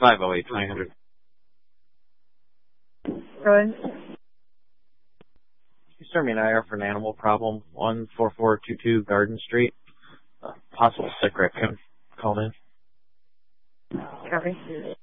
508-900. Go ahead. You send me an IR for an animal problem, 14422 Garden Street. Possible sick raccoon. Call in. Copy.